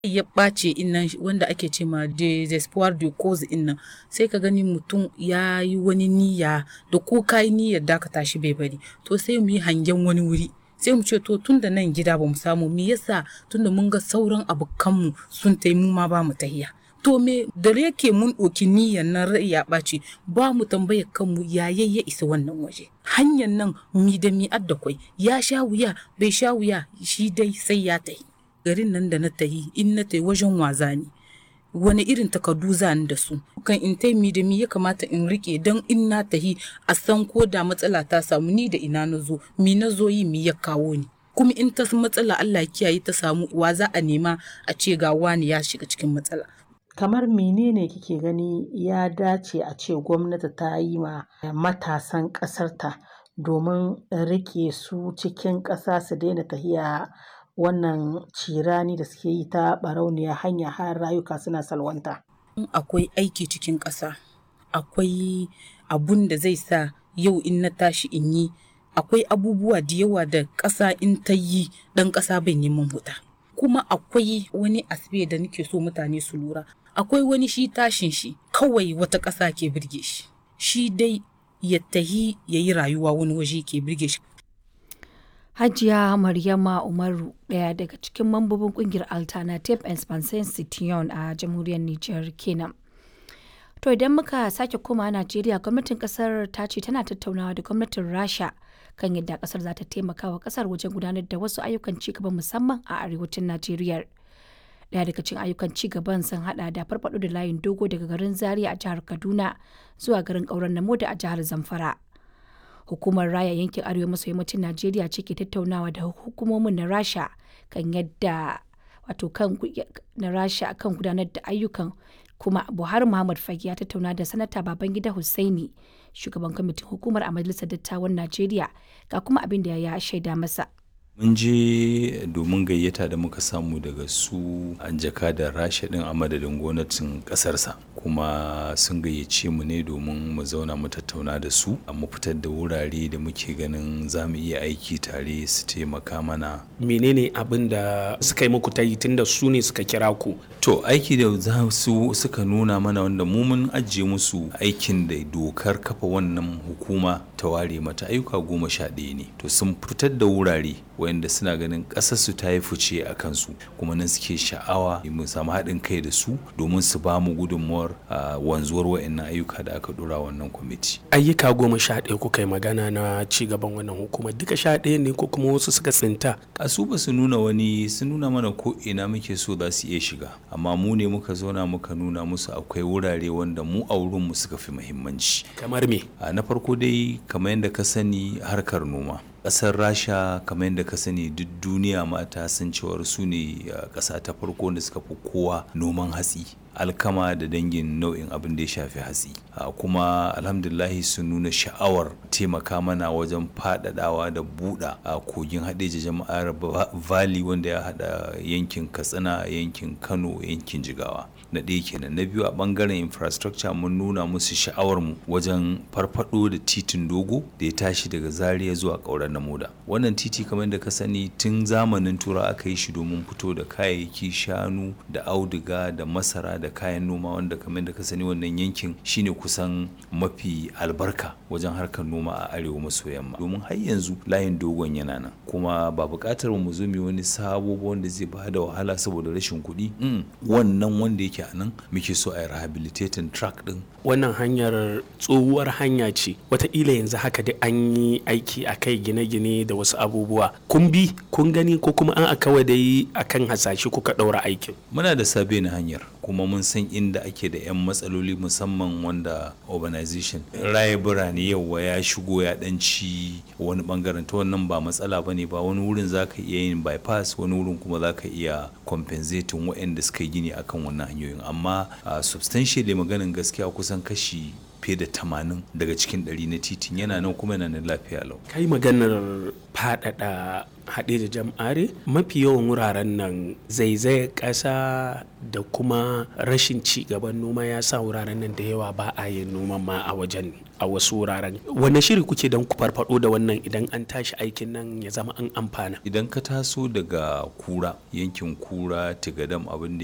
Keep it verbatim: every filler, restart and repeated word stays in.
ya ɓace innan wanda ake ce ma desespoir de cause innan sai ka gani mutum ya yi wani niyya da ko ka yi niyyar dakata shi bai bari to sai mu yi hangen wani wuri sai mu ce to tun da nan gida ba mu samu me yasa tun da mun ga sauran abokanmu sun tai mu ma ba mu tahiya to me da yake mun ɗauki niyyar nan rai ya ɓaci ba mu tambayar kanmu yaye ya isa wannan waje hanyar nan mi da mi adda kwai ya sha wuya bai sha wuya shi dai sai ya tahi garin nan da na tahi in na tahi wajen waza ne wani irin takardu za ni da su kan in tai mi da mi ya kamata in rike don in na tahi a san ko da matsala ta samu ni da ina na zo mi na zo yi mi ya kawo ni kuma in ta matsala Allah kiyaye ta samu wa za a nema a ce ga wani ya shiga cikin matsala. Kamar menene kike gani ya dace a ce gwamnati ta yi ma matasan ƙasarta domin rike su cikin ƙasa su daina tahiya wannan cirani da suke yi ta barauniya hanya har rayuka suna salwanta. Akwai aiki cikin ƙasa, akwai abun da zai sa yau in na tashi in yi, akwai abubuwa da yawa da ƙasa in ta yi ɗan ƙasa bai neman huta. Kuma akwai wani asibe da nake so mutane su lura, akwai wani shi tashin shi kawai wata ƙasa ke birge shi, shi dai ya tahi ya yi rayuwa wani waje ke birge shi. Hajiya Maryama Umaru ɗaya daga cikin mambobin ƙungiyar Alternative Expansion Citoyen a jamhuriyar Nijar kenan. To idan muka sake koma Najeriya gwamnatin kasar ta ce tana tattaunawa da gwamnatin Rasha kan yadda kasar za ta taimaka wa kasar wajen gudanar da wasu ayyukan cigaba musamman a arewacin Najeriya. Ɗaya daga cikin ayyukan cigaban sun hada da farfado da layin dogo daga garin Zaria a jihar Kaduna zuwa garin Ƙauren Namoda a jihar Zamfara. Hukumar Raya yankin Arewa maso yammacin Najeriya ce ke tattaunawa da hukumomin na Rasha kan yadda wato kan na Rasha kan gudanar da ayyukan kuma Buhari Muhammad Fage ya tattauna da sanata Babangida Hussaini shugaban kwamitin hukumar a majalisar dattawan Najeriya ga kuma abin da ya shaida masa. Mun je domin gayyata da muka samu daga su an jaka da Rasha din a madadin gwamnatin kasarsa kuma sun gayyace mu ne domin mu zauna mu tattauna da su mu fitar da wurare da muke ganin za mu iya aiki tare su taimaka mana. Menene abin da suka yi muku ta yi tun da su ne suka kira ku? To aiki da za su suka nuna mana wanda mu mun ajiye musu aikin da dokar kafa wannan hukuma ta ware mata ayyuka goma sha ɗaya ne. To sun fitar da wurare wayanda suna ganin ƙasarsu ta yi fice a kansu kuma nan suke sha'awa mu samu haɗin kai da su domin su ba mu gudunmuwar wanzuwar wayannan ayyuka da aka dora wannan kwamiti. Ayyuka goma sha ɗaya kuka yi magana na ci gaban wannan hukuma duka sha ɗaya ne ko kuma wasu suka tsinta? A su ba su nuna wani sun nuna mana ko ina muke so za su iya shiga amma mu ne muka zauna muka nuna musu akwai wurare wanda mu a wurin mu suka fi muhimmanci. Kamar me? Na farko dai kamar yadda ka sani harkar noma. Ƙasar Rasha kamar yadda ka sani duk duniya mata sun cewar su ne ƙasa ta farko da suka fi kowa noman hatsi alkama da dangin nau'in abin da ya shafi hatsi kuma alhamdulahi sun nuna sha'awar taimaka mana wajen faɗaɗawa da buɗa a kogin haɗeji jama'ar valley wanda ya haɗa yankin Katsina yankin Kano yankin Jigawa na ɗaya kenan. Na biyu a ɓangaren infrastructure mun nuna musu sha'awar mu wajen farfaɗo da titin dogo da ya tashi daga Zaria zuwa Ƙauren Namoda. Wannan titi kamar da ka sani tun zamanin tura aka yi shi domin fito da kayayyaki shanu da auduga da masara da kayan noma wanda kamar da ka sani wannan yankin shine kusan mafi albarka wajen harkar noma a arewa maso yamma domin har yanzu layin dogon yana nan kuma ba buƙatar mu zo mu wani sabo wanda zai ba da wahala saboda rashin kuɗi wannan wanda yake a nan muke so a yi rehabilitating track din. Wannan hanyar tsohuwar hanya ce wataƙila yanzu haka dai an yi aiki a kai gine-gine da wasu abubuwa kun bi kun gani ko kuma an akawa dai akan hasashe kuka ɗaura aikin? Muna da sabe na hanyar kuma mun san inda ake da 'yan matsaloli musamman wanda urbanization raye birane yawa ya shigo ya ɗanci wani bangaren ta wannan ba matsala ba ne ba wani wurin za ka iya yin bypass wani wurin kuma za ka iya compensating waɗanda suka yi gini akan wannan hanyoyin amma substantially maganin gaskiya kusan kashi fiye da tamanin daga cikin ɗari na titin yana nan kuma yana nan lafiya lau. Kai maganar faɗaɗa haɗe da jam'are, mafi yawan wuraren nan zaizayar ƙasa da kuma rashin ci gaban noma ya sa wuraren nan da yawa ba a yin noman ma a wajen a wasu wuraren. Wanne shiri kuke don ku farfaɗo da wannan idan an tashi aikin nan ya zama an amfana? Idan ka taso daga Kura, yankin Kura, Tigadam, abin da